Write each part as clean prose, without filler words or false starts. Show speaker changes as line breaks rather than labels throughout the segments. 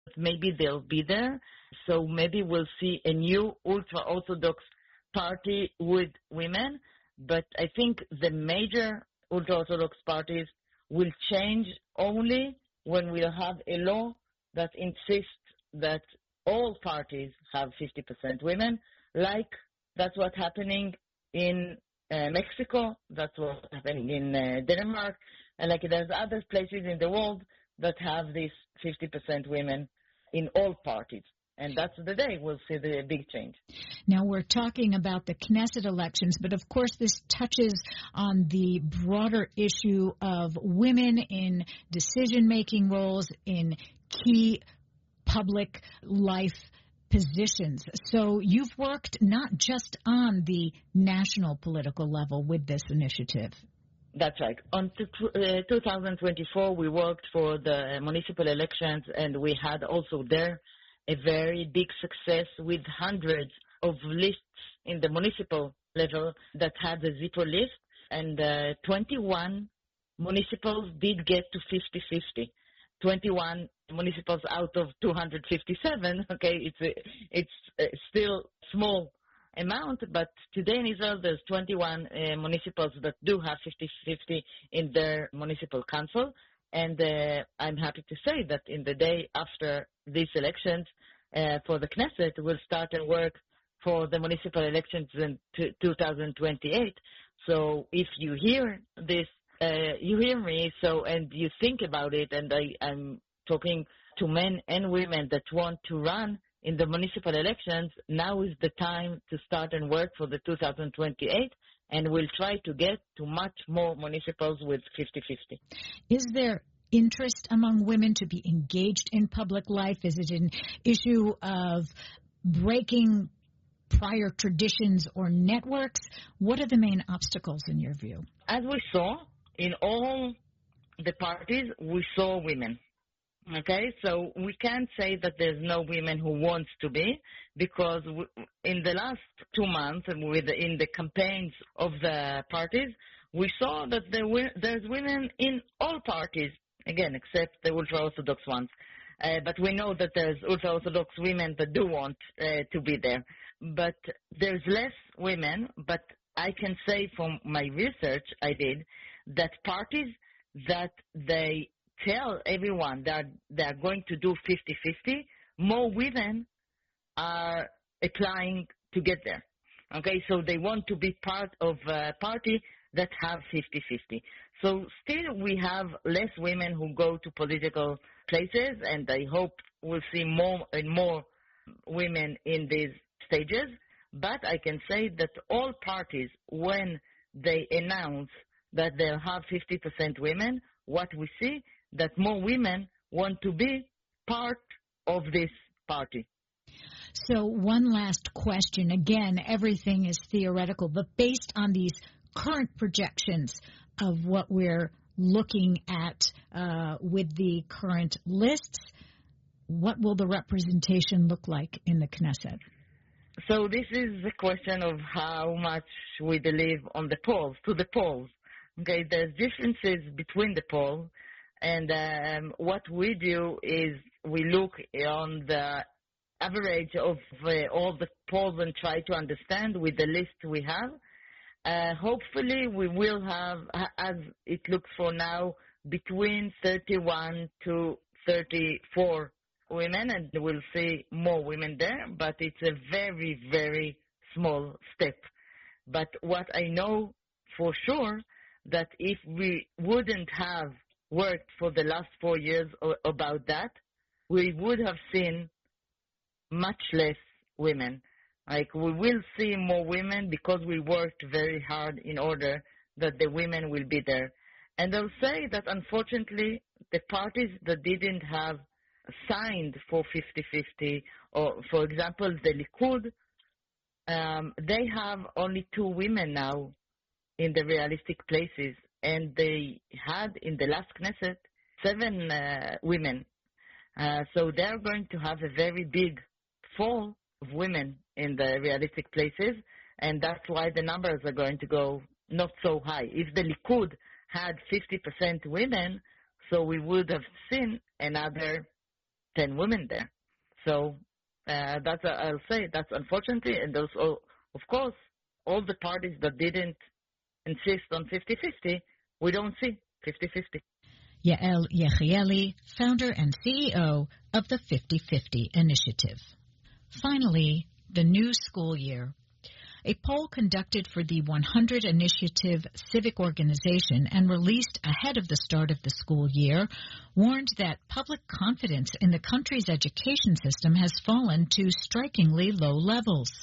maybe they'll be there. So maybe we'll see a new ultra-Orthodox party with women. But I think the major ultra-Orthodox parties will change only when we'll have a law that insists that all parties have 50% women, like that's what's happening in Mexico, that's what's happening in Denmark, and like there's other places in the world that have these 50% women in all parties. And that's the day we'll see the big change.
Now, we're talking about the Knesset elections, but of course this touches on the broader issue of women in decision-making roles in key public life positions. So you've worked not just on the national political level with this initiative.
That's right. On 2024, we worked for the municipal elections, and we had also there a very big success with hundreds of lists in the municipal level that had the Zippo list, and 21 municipals did get to 50-50. 21 municipals out of 257. Okay, it's still small amount, but today in Israel there's 21 municipals that do have 50-50 in their municipal council, and I'm happy to say that in the day after these elections for the Knesset, we'll start and work for the municipal elections in 2028. So if you hear this, you hear me, and you think about it, and I'm talking to men and women that want to run in the municipal elections, now is the time to start and work for the 2028, and we'll try to get to much more municipals with 50-50.
Is there interest among women to be engaged in public life? Is it an issue of breaking prior traditions or networks? What are the main obstacles in your view?
As we saw, in all the parties, we saw women. Okay, so we can't say that there's no women who wants to be, because in the last 2 months, in the campaigns of the parties, we saw that there's women in all parties, again, except the ultra-Orthodox ones. But we know that there's ultra-Orthodox women that do want to be there. But there's less women, but I can say from my research I did that parties that they tell everyone that they're going to do 50-50, more women are applying to get there. Okay, so they want to be part of a party that have 50-50. So still we have less women who go to political places, and I hope we'll see more and more women in these stages. But I can say that all parties, when they announce that they'll have 50% women, what we see that more women want to be part of this party.
So one last question. Again, everything is theoretical, but based on these current projections of what we're looking at with the current lists, what will the representation look like in the Knesset?
So this is a question of how much we believe on the polls, to the polls. Okay, there's differences between the polls. And what we do is we look on the average of all the polls and try to understand with the list we have. Hopefully we will have, as it looks for now, between 31 to 34 women, and we'll see more women there, but it's a very, very small step. But what I know for sure, that if we wouldn't have worked for the last 4 years about that, we would have seen much less women. Like, we will see more women because we worked very hard in order that the women will be there. And I'll say that unfortunately, the parties that didn't have signed for 50-50, or for example, the Likud, they have only 2 women now in the realistic places. And they had in the last Knesset 7 women. So they're going to have a very big fall of women in the realistic places, and that's why the numbers are going to go not so high. If the Likud had 50% women, so we would have seen another 10 women there. So I'll say that's unfortunately, and also, of course, all the parties that didn't insist on 50-50, we don't see 50-50.
Yael Yechieli, founder and CEO of the 50-50 Initiative. Finally, the new school year. A poll conducted for the 100 Initiative civic organization and released ahead of the start of the school year warned that public confidence in the country's education system has fallen to strikingly low levels.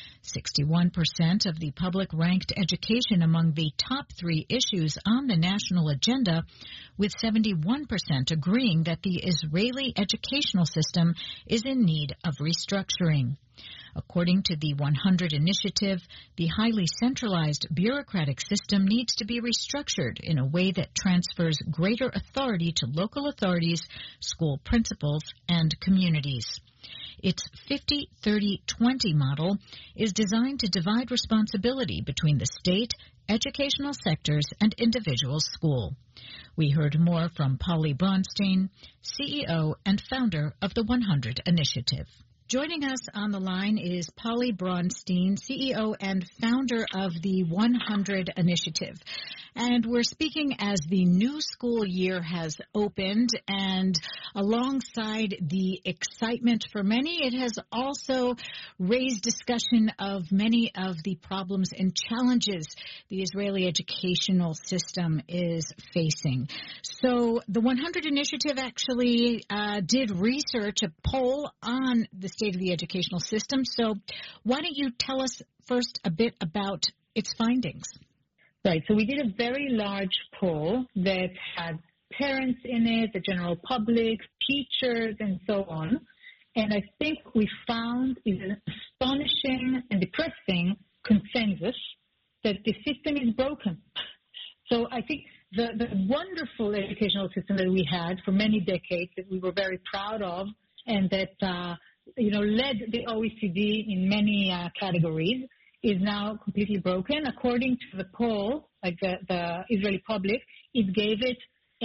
61% of the public ranked education among the top 3 issues on the national agenda, with 71% agreeing that the Israeli educational system is in need of restructuring. According to the 100 Initiative, the highly centralized bureaucratic system needs to be restructured in a way that transfers greater authority to local authorities, school principals, and communities. Its 50-30-20 model is designed to divide responsibility between the state, educational sectors, and individual school. We heard more from Polly Bronstein, CEO and founder of the 100 Initiative. Joining us on the line is Polly Bronstein, CEO and founder of the 100 Initiative. And we're speaking as the new school year has opened, and alongside the excitement for many, it has also raised discussion of many of the problems and challenges the Israeli educational system is facing. So the 100 Initiative actually did research, a poll on the state of the educational system. So why don't you tell us first a bit about its findings?
Right. So we did a very large poll that had parents in it, the general public, teachers, and so on. And I think we found is an astonishing and depressing consensus that the system is broken. So I think the wonderful educational system that we had for many decades that we were very proud of and that, led the OECD in many categories is now completely broken. According to the poll, like the Israeli public, it gave it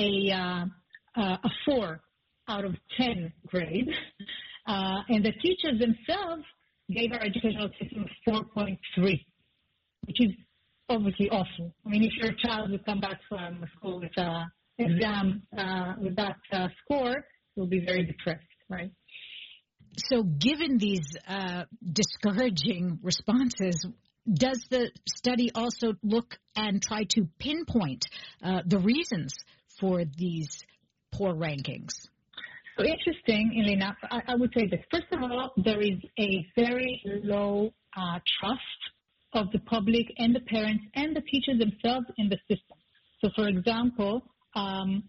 a 4 out of 10 grade. And the teachers themselves gave our educational system 4.3, which is obviously awful. I mean, if your child would come back from school with an exam with that score, you'll be very depressed, right?
So given these discouraging responses, does the study also look and try to pinpoint the reasons for these poor rankings?
So interesting, Elena, I would say that first of all, there is a very low trust of the public and the parents and the teachers themselves in the system. So for example, 42%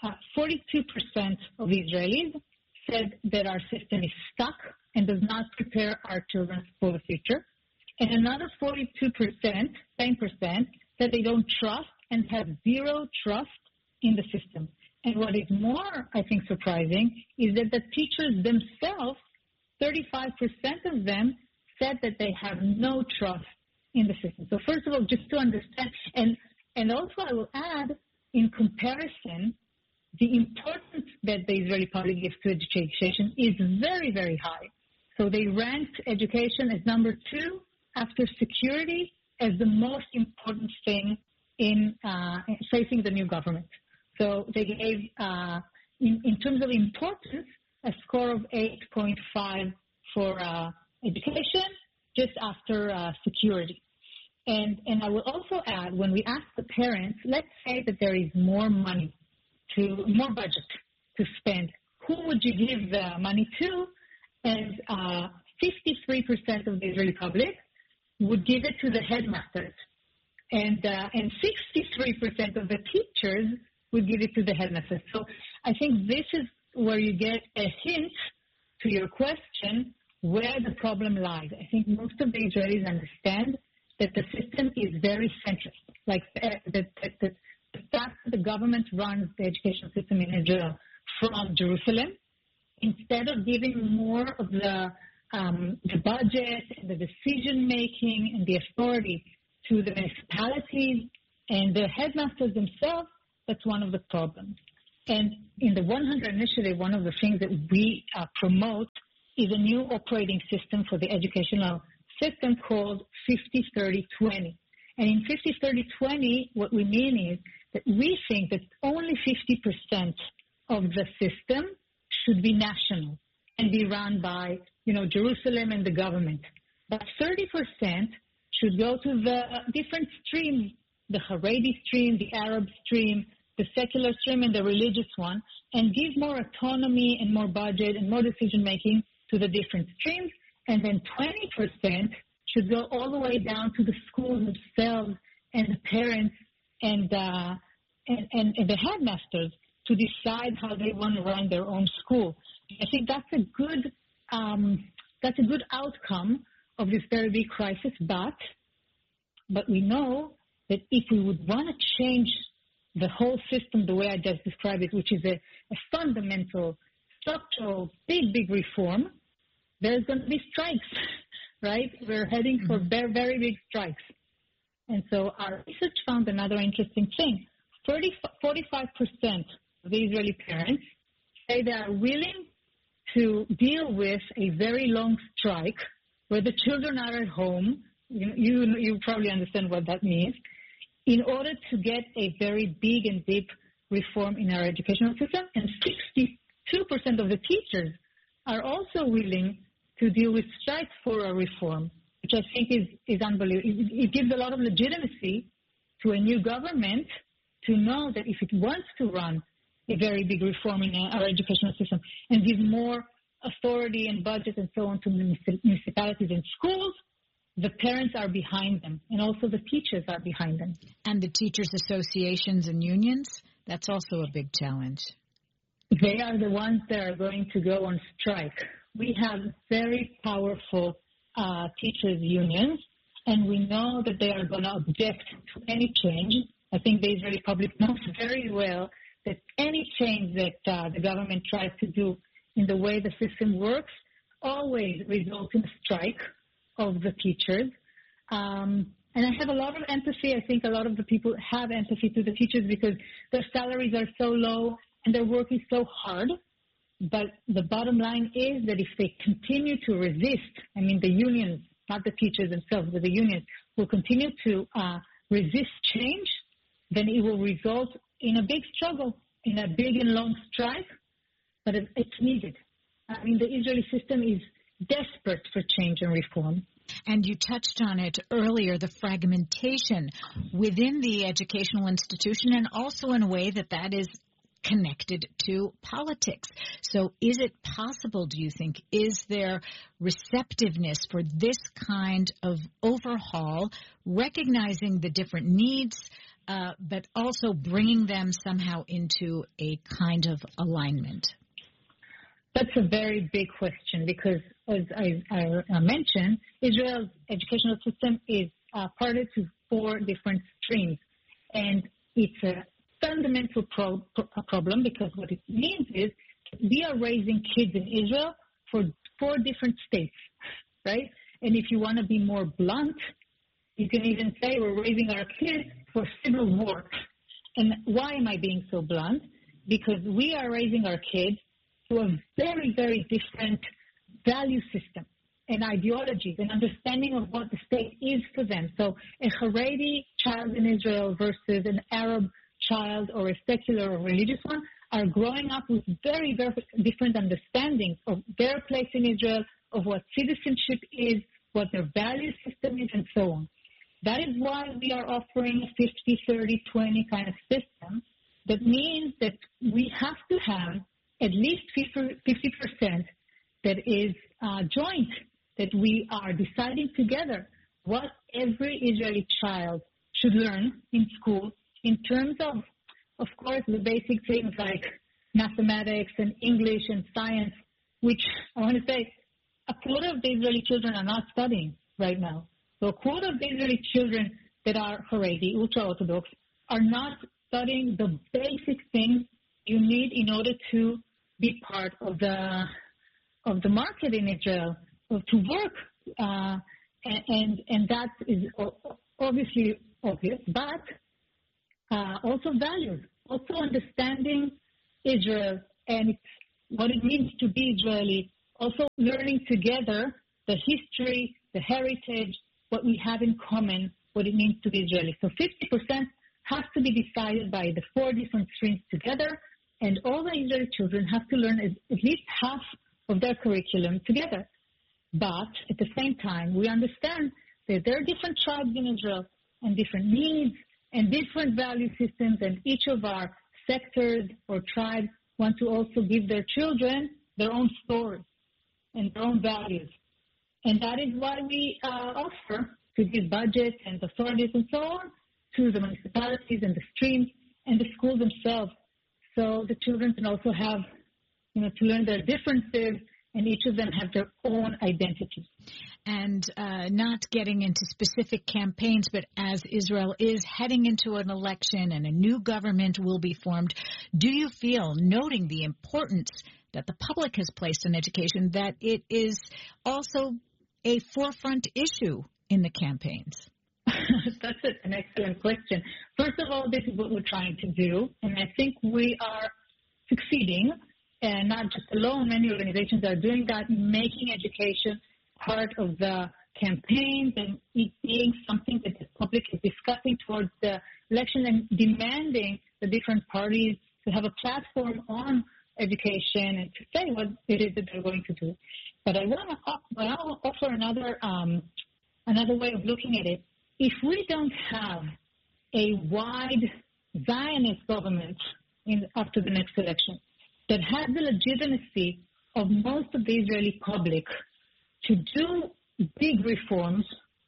of Israelis said that our system is stuck and does not prepare our children for the future. And another 42%, same percent, said they don't trust and have zero trust in the system. And what is more, I think, surprising is that the teachers themselves, 35% of them said that they have no trust in the system. So first of all, just to understand, and also I will add, in comparison, the importance that the Israeli public gives to education is very, very high. So they ranked education as number 2 after security as the most important thing in facing the new government. So they gave, in terms of importance, a score of 8.5 for education, just after security. And I will also add, when we ask the parents, let's say that there is more money, more budget to spend, who would you give the money to? And 53% of the Israeli public would give it to the headmasters. And 63% of the teachers would give it to the headmasters. So I think this is where you get a hint to your question where the problem lies. I think most of the Israelis understand that the system is very centrist, like the fact that the government runs the education system in Israel from Jerusalem, instead of giving more of the budget and the decision-making and the authority to the municipalities and the headmasters themselves, that's one of the problems. And in the 100 initiative, one of the things that we promote is a new operating system for the educational system called 50-30-20. And in 50-30-20, what we mean is that we think that only 50% of the system should be national and be run by, Jerusalem and the government. But 30% should go to the different streams, the Haredi stream, the Arab stream, the secular stream, and the religious one, and give more autonomy and more budget and more decision-making to the different streams. And then 20% should go all the way down to the schools themselves and the parents and the headmasters to decide how they want to run their own school. I think that's a good outcome of this very big crisis. But we know that if we would want to change the whole system the way I just described it, which is a fundamental, structural, big reform, there's going to be strikes, right? We're heading for very, very big strikes. And so our research found another interesting thing. 45% of the Israeli parents say they are willing to deal with a very long strike where the children are at home. You probably understand what that means, in order to get a very big and deep reform in our educational system. And 62% of the teachers are also willing to deal with strikes for a reform, which I think is unbelievable. It gives a lot of legitimacy to a new government to know that if it wants to run a very big reform in our educational system and give more authority and budget and so on to municipalities and schools, the parents are behind them, and also the teachers are behind them.
And the teachers' associations and unions, that's also a big challenge.
They are the ones that are going to go on strike. We have very powerful teachers' unions, and we know that they are going to object to any change. I think the Israeli public knows very well that any change that the government tries to do in the way the system works always results in a strike of the teachers. And I have a lot of empathy. I think a lot of the people have empathy to the teachers because their salaries are so low and their work is so hard. But the bottom line is that if they continue to resist, the unions, not the teachers themselves, but the unions, will continue to resist change, then it will result in a big struggle, in a big and long strike, but it's needed. The Israeli system is desperate for change and reform.
And you touched on it earlier, the fragmentation within the educational institution, and also in a way that is connected to politics. So is it possible, do you think, is there receptiveness for this kind of overhaul, recognizing the different needs, but also bringing them somehow into a kind of alignment?
That's a very big question because, as I mentioned, Israel's educational system is parted to 4 different streams. And it's a fundamental problem because what it means is we are raising kids in Israel for 4 different states, right? And if you want to be more blunt, you can even say we're raising our kids for civil war. And why am I being so blunt? Because we are raising our kids to a very, very different value system and ideologies and understanding of what the state is for them. So a Haredi child in Israel versus an Arab child or a secular or religious one are growing up with very, very different understandings of their place in Israel, of what citizenship is, what their value system is, and so on. That is why we are offering a 50-30-20 kind of system. That means that we have to have at least 50% that is joint, that we are deciding together what every Israeli child should learn in school in terms of course, the basic things like mathematics and English and science, which I want to say a quarter of the Israeli children are not studying right now. So a quarter of the Israeli children that are Haredi, ultra-Orthodox, are not studying the basic things you need in order to be part of the market in Israel, to work, and that is obviously obvious, but also values, also understanding Israel and what it means to be Israeli, also learning together the history, the heritage, what we have in common, what it means to be Israeli. So 50% has to be decided by the 4 different streams together, and all the Israeli children have to learn at least half of their curriculum together. But at the same time, we understand that there are different tribes in Israel and different needs and different value systems, and each of our sectors or tribes want to also give their children their own story and their own values. And that is why we offer to give budgets and authorities and so on to the municipalities and the streams and the schools themselves. So the children can also have, to learn their differences, and each of them have their own identity.
And not getting into specific campaigns, but as Israel is heading into an election and a new government will be formed, do you feel, noting the importance that the public has placed on education, that it is also a forefront issue in the campaigns?
That's an excellent question. First of all, this is what we're trying to do, and I think we are succeeding, and not just alone. Many organizations are doing that, making education part of the campaigns and it being something that the public is discussing towards the election and demanding the different parties to have a platform on education and to say what it is that they're going to do. But I want to offer another way of looking at it. If we don't have a wide Zionist government after the next election that has the legitimacy of most of the Israeli public to do big reforms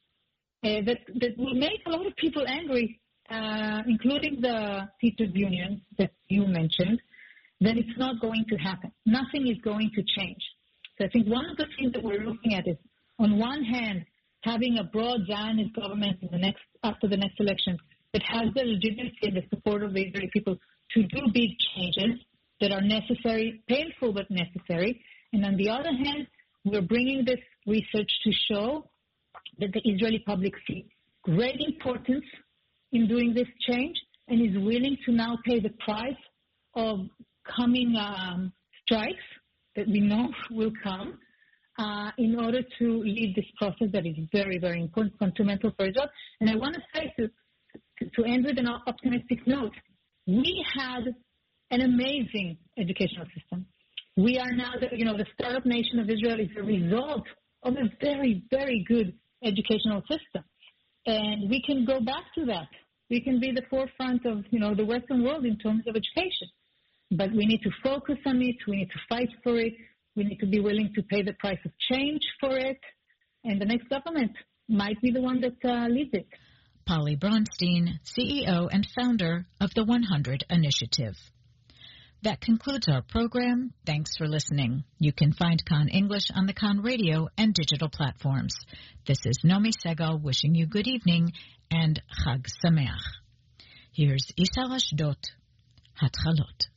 that will make a lot of people angry, including the teachers' unions that you mentioned, then it's not going to happen. Nothing is going to change. So I think one of the things that we're looking at is, on one hand, having a broad Zionist government after the next election that has the legitimacy and the support of the Israeli people to do big changes that are necessary, painful but necessary. And on the other hand, we're bringing this research to show that the Israeli public sees great importance in doing this change and is willing to now pay the price of coming strikes that we know will come in order to lead this process that is very, very important, fundamental for Israel. And I want to say, to end with an optimistic note, we had an amazing educational system. We are now, the startup nation of Israel is a result of a very, very good educational system. And we can go back to that. We can be the forefront of, the Western world in terms of education. But we need to focus on it. We need to fight for it. We need to be willing to pay the price of change for it. And the next government might be the one that leads it.
Polly Bronstein, CEO and founder of the 100 Initiative. That concludes our program. Thanks for listening. You can find Kan English on the Kan Radio and digital platforms. This is Nomi Segal wishing you good evening and Chag Sameach. Here's Isar Ashdot, Hatchalot.